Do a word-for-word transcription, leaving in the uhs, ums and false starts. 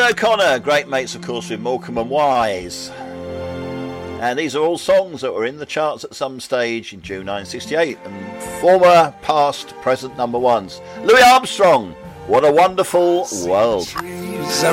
O'Connor, great mates, of course, with Morecambe and Wise. And these are all songs that were in the charts at some stage in June nineteen sixty-eight, and former, past, present number ones. Louis Armstrong, What a Wonderful World.